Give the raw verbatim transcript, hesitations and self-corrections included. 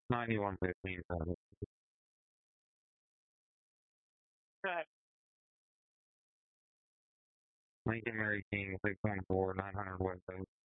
ninety-one fifteen. Right. Lincoln Mary King, six one four, nine hundred West Coast.